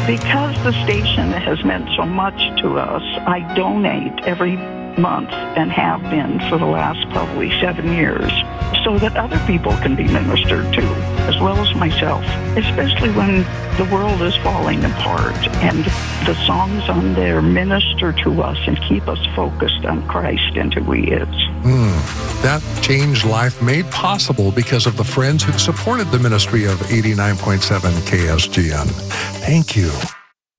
Because the station has meant so much to us, I donate every month and have been for the last probably 7 years so that other people can be ministered to, as well as myself, especially when the world is falling apart and the songs on there minister to us and keep us focused on Christ and who He is. That changed life made possible because of the friends who supported the ministry of 89.7 KSGN. Thank you.